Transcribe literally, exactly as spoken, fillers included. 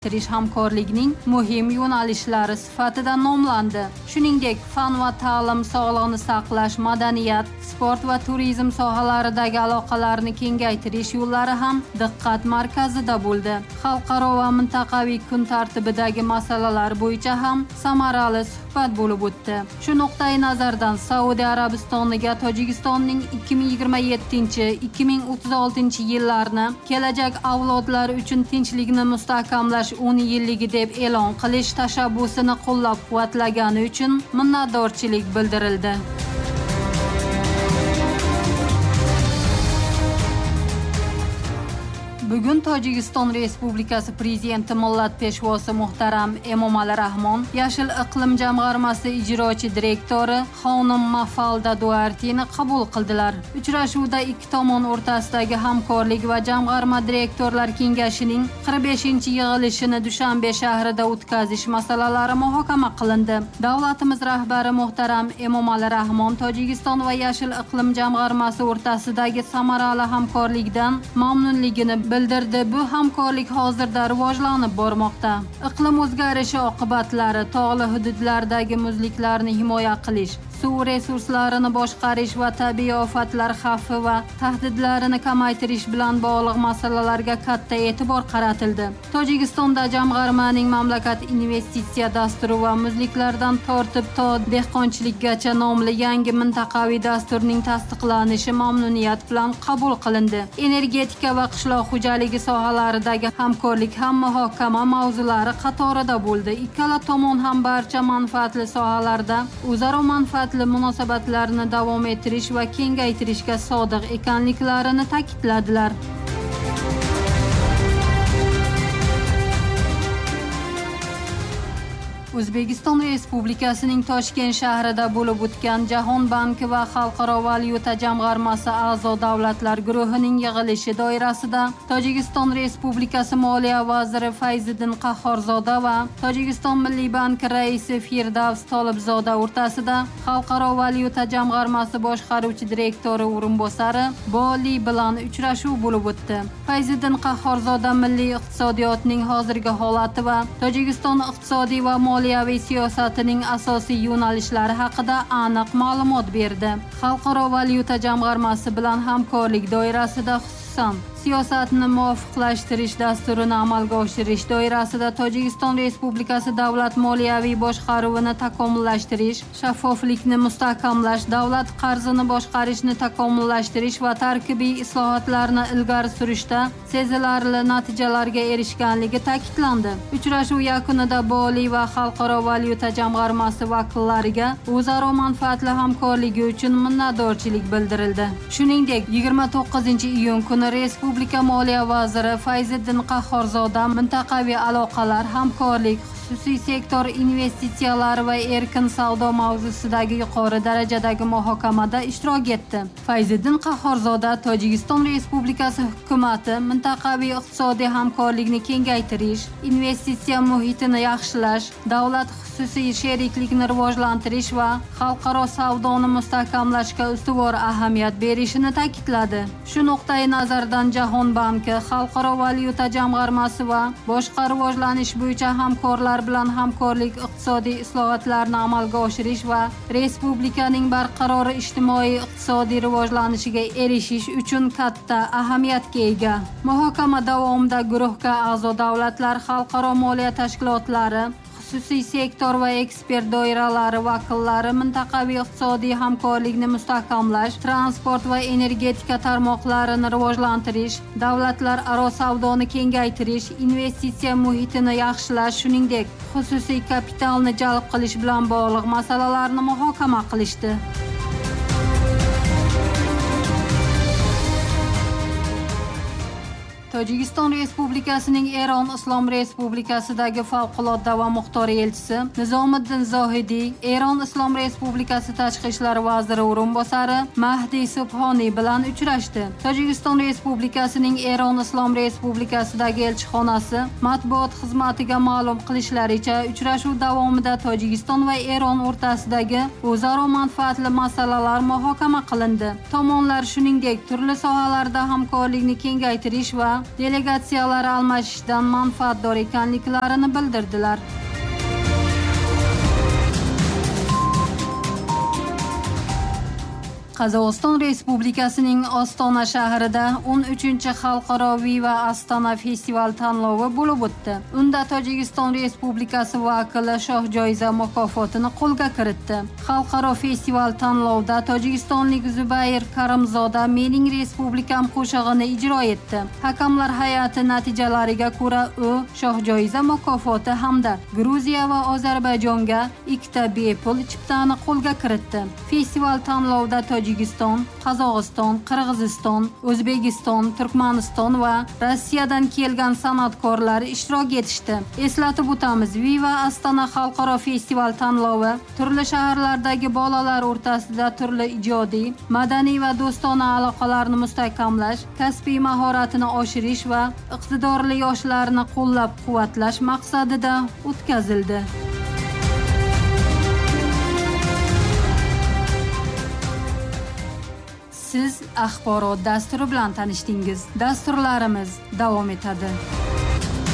kengaytirish hamkorlikning muhim yo'nalishlari sifatida nomlandi. Shuningdek, fan va ta'lim, sog'liqni saqlash, madaniyat, sport va turizm sohalaridagi aloqalarni kengaytirish yo'llari ham diqqat markazida bo'ldi. Xalqaro va mintaqaviy kun tartibidagi masalalar bo'yicha ham samarali suhbat bo'lib o'tdi. Shu nuqtai nazardan Saudiya Arabistoniga Tojikistonning ikki ming yigirma yettinchi - ikki ming o'ttiz oltinchi yillarni kelajak avlodlar uchun tinchlikni mustahkamlash o'n yilligi deb e'lon qilish tashabbusini qo'llab-quvvatlagani uchun minnatdorchilik bildirildi. Bugun Tojikiston Respublikasi Prezidenti Millat Peshvosi muhtaram Emomali Rahmon, Yashil iqlim jamg'armasi ijrochi direktori xonim Mafalda Duartini qabul qildilar. Uchrashuvda ikki tomon o'rtasidagi hamkorlik va jamg'arma direktorlar kengashining qirq beshinchi yig'ilishini Dushanbe shahrida o'tkazish masalalari muhokama qilindi. Davlatimiz rahbari muhtaram Emomali Rahmon Tojikiston va Yashil iqlim jamg'armasi o'rtasidagi samarali hamkorlikdan mamnunligini bildirdi. Bu hamkorlik hozirda rivojlanib bormoqda. Iqlim o'zgarishi oqibatlari, tog'li hududlardagi muzliklarni himoya qilish, suv resurslarini boshqarish va tabiiy ofatlar xavfi va tahdidlarini kamaytirish bilan bog'liq masalalarga katta e'tibor qaratildi. Tojikistonda jamg'armaning mamlakat investitsiya dasturi va muzliklardan tortib to dehqonchilikgacha nomli yangi mintaqaviy dasturning tasdiqlanishi mamnuniyat bilan qabul qilindi. Energetika va qishloq xo'jaligi sohalaridagi hamkorlik ham muhokama mavzulari qatorida bo'ldi. Ikkala tomon ham barcha manfaatli sohalarda o'zaro manfaat munosabatlarni davom ettirish va kengaytirishga sodiq ekanliklarini ta'kidladilar. O'zbekiston Respublikasining Toshkent shahrida bo'lib o'tgan Jahon banki va Xalqaro valyuta jamg'armasi a'zo davlatlar guruhining yig'ilishi doirasida Tojikiston Respublikasi Moliya vaziri Fayziddin Qahhorzoda va Tojikiston Milliy banki raisi Firdavs Tolibzoda o'rtasida Xalqaro valyuta jamg'armasi boshqaruvchi direktori o'rinbosari Boli bilan uchrashuv bo'lib o'tdi. Fayziddin Qahhorzoda milliy iqtisodiyotning hozirgi holati va Tojikiston iqtisodiy va moliyaviy siyosatining asosiy yo'nalishlari haqida aniq ma'lumot berdi. Xalqaro valyuta jamg'armasi bilan hamkorlik doirasida xususan siyosatni muvofiqlashtirish dasturini amalga oshirish doirasida Tojikiston Respublikasi davlat moliyaviy boshqaruvini takomillashtirish, shaffoflikni mustahkamlash, davlat qarzini boshqarishni takomillashtirish va tarkibiy islohotlarni ilgari surishda sezilarli natijalarga erishganligi ta'kidlandi. Uchrashuv yakunida Boli va Xalqaro valyuta jamg'armasi vakillariga o'zaro manfaatli hamkorligi uchun minnatdorchilik bildirildi. Shuningdek, yigirma to'qqizinchi iyun kuni Respublika Respublika Moliya vaziri Fayziddin Qahhorzoda mintaqaviy aloqalar, hamkorlik, xususiy sektor investitsiyalari va erkin savdo mavzusidagi yuqori darajadagi muhokamada ishtirok etdi. Fayziddin Qahhorzoda Tojikiston Respublikasi hukumati mintaqaviy iqtisodiy hamkorlikni kengaytirish, investitsiya muhitini yaxshilash, davlat xususiy sheriklikni rivojlantirish va xalqaro savdoni mustahkamlashga ustuvor ahamiyat berishini ta'kidladi. Shu nuqtai nazardan Jahon banki, Xalqaro valyuta jamg'armasi va boshqa rivojlanish bo'yicha hamkorlar bilan hamkorlik iqtisodiy islohotlarni amalga oshirish va respublikaning barqaror ijtimoiy iqtisodiy rivojlanishiga erishish uchun katta ahamiyatga ega. Muhokama davomida guruhga a'zo davlatlar, xalqaro moliya tashkilotlari, xususiy sektor va ekspert doiralari vakillari mintaqaviy iqtisodiy hamkorlikni mustahkamlash, transport va energetika tarmoqlarini rivojlantirish, davlatlararo savdoni kengaytirish, investitsiya muhitini yaxshilash, shuningdek, xususiy kapitalni jalb qilish bilan bog'liq masalalarni muhokama qilishdi. Tojikiston Respublikasining Eron Islom Respublikasidagi favqulodda va muxtor elchisi Nizomiddin Zohidiy Eron Islom Respublikasi tashqi ishlar vaziri o'rinbosari Mahdi Subhoniy bilan uchrashdi. Tojikiston Respublikasining Eron Islom Respublikasidagi elchixonasi matbuot xizmatiga ma'lum qilishlaricha, uchrashuv davomida Tojikiston va Eron o'rtasidagi o'zaro manfaatli masalalar muhokama qilindi. Tomonlar shuningdek turli sohalarda hamkorlikni kengaytirish va delegatsiyalar almashishdan manfaatdor ekanliklarini bildirdilar. Qozog'iston Respublikasining Ostona shahrida o'n uchinchi Xalqaro Viva Astana festival tanlovi bo'lib o'tdi. Unda Tojikiston Respublikasi vakili Shohjoiza mukofotini qo'lga kiritdi. Xalqaro festival tanlovida tojikistonlik Zubayr Karimzoda Mening Respublikam qo'shig'ini ijro etdi. Hakamlar hay'ati natijalariga ko'ra u Shohjoiza mukofoti hamda Gruziya va Ozarbayjonga ikkita bepul chiptani qo'lga kiritdi. Festival tanlovida Tojikiston, Qozog'iston, Qirg'iziston, O'zbekiston, Turkmaniston va Rossiyadan kelgan san'atkorlar ishtirok etishdi. Eslatib o'tamiz, Viva Astana xalqaro festival tanlovi turli shaharlardagi bolalar o'rtasida turli ijodiy, madaniy va do'stona aloqalarni mustahkamlash, kasbiy mahoratini oshirish va iqtidorli yoshlarni qo'llab-quvvatlash maqsadida o'tkazildi. Siz axborot dasturi bilan tanishdingiz. Dasturlarimiz davom etadi.